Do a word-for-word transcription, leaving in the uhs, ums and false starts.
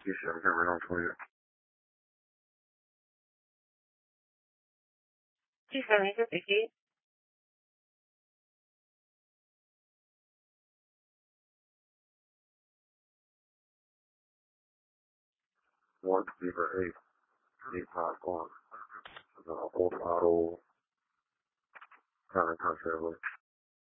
G seven Camry on twenty. G seven, is it Vicky? One zero eight eight five one. Uh, old auto kind of contract.